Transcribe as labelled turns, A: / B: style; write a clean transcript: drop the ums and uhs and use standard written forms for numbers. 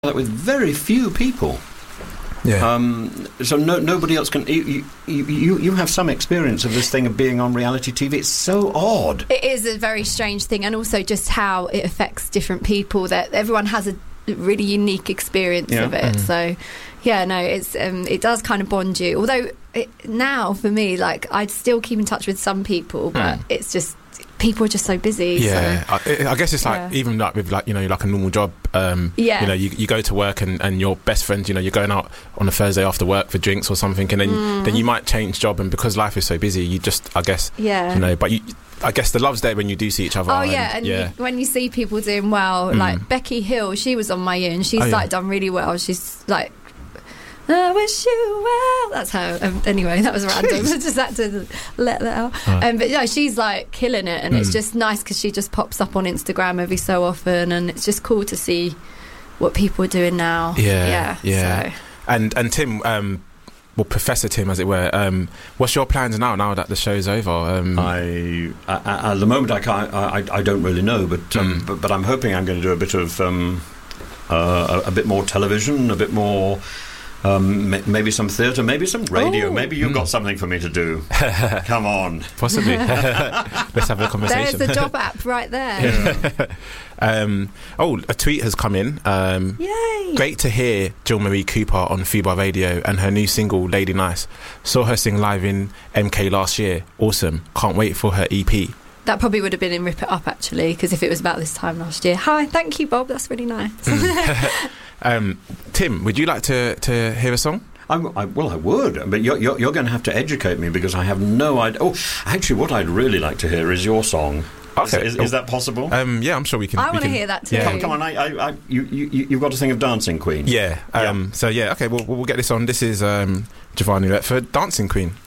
A: that with very few people.
B: Yeah.
A: So nobody else can. You have some experience of this thing of being on reality TV. It's so odd.
C: It is a very strange thing, and also just how it affects different people. That everyone has a really unique experience of it. So, yeah, no, it does kind of bond you. Although now for me, like, I'd still keep in touch with some people, but it's just people are just so busy.
B: Yeah,
C: so,
B: I guess it's like even like with like like a normal job. You go to work and your best friends. You're going out on a Thursday after work for drinks or something, and then you might change job, and because life is so busy, you just But I guess the love's there when you do see each other.
C: When you see people doing well, like Becky Hill, she was on My Year and she's done really well. She's like, I wish you well. That's how. Anyway, that was random. I just had to let that out. But yeah, she's like killing it, and it's just nice because she just pops up on Instagram every so often, and it's just cool to see what people are doing now.
B: Yeah.
C: So.
B: And Tim, well, Professor Tim, as it were, what's your plans now that the show's over?
A: At the moment, I can't. I don't really know, but I'm hoping I'm going to do a bit of a bit more television, a bit more. Maybe some theatre, maybe some radio.
C: Ooh.
A: Maybe you've got something for me to do. Come on.
B: Possibly. Let's have a conversation.
C: There's the job app right there.
B: A tweet has come in.
C: Yay!
B: Great to hear Jill Marie Cooper on Fubar Radio and her new single Lady Nice. Saw her sing live in MK last year. Awesome. Can't wait for her EP.
C: That probably would have been in Rip It Up, actually, because if it was about this time last year. Hi, thank you, Bob. That's really nice.
B: Tim, would you like to hear a song?
A: I would, but you're going to have to educate me because I have no idea. Oh, actually, what I'd really like to hear is your song.
B: Okay.
A: Is that possible?
B: Yeah, I'm sure we can.
C: I want to hear that too.
B: Yeah.
A: Come on, you've got to sing of Dancing Queen.
B: Yeah. So, okay, we'll get this on. This is Giovanni Redford, Dancing Queen.